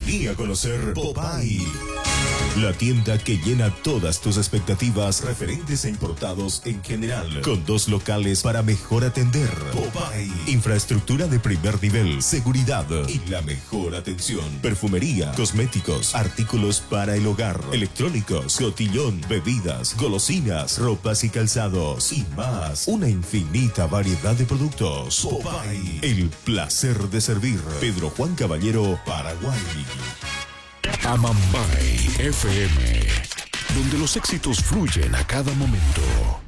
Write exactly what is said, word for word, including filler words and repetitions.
Vení a conocer Popeye, la tienda que llena todas tus expectativas referentes a importados en general, con dos locales para mejor atender. Popeye, infraestructura de primer nivel, seguridad y la mejor atención. Perfumería, cosméticos, artículos para el hogar, electrónicos, cotillón, bebidas, golosinas, ropas y calzados y más. Una infinita variedad de productos. Popeye, el placer de servir. Pedro Juan Caballero, Paraguay. Amambay F M, donde los éxitos fluyen a cada momento.